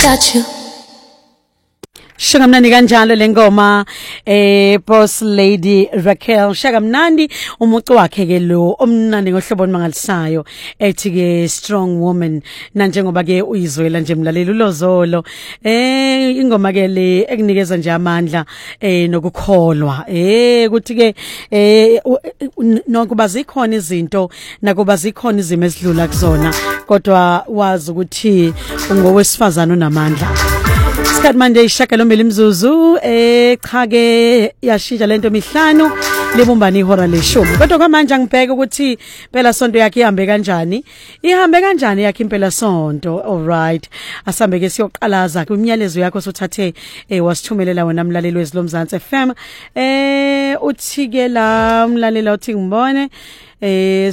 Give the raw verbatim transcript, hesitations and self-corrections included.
got you. Shakamnandi kanjalo lengoma eh Boss Lady Raquel Shakamnandi umucu wakhe ke lo omnandi ngohlobo olumangalisayo ethi ke strong woman na njengoba ke uyizwela nje mlaleli ulozolo eh ingoma ke le ekunikeza nje amandla eh nokukholwa eh ukuthi ke eh nokuba zikhona izinto nakuba zikhona izimo ezidlula kuzona kodwa wazi ukuthi ungowesifazana onamandla. Isikhathi manje ishakalombili imzuzu eh cha ke yashintsha lento mihlanu libumbana ihora leshumi kodwa kwamanje ngibheka ukuthi phela sonto yakhe ihambe kanjani ihambe kanjani yakhe impela sonto. All right, asambe ke siyoqalaza kumyalezo yakho sothathe eh wasithumelela wena mlaleli wezilomzansi F M eh uthi ke la mlalela uthi ngibone eh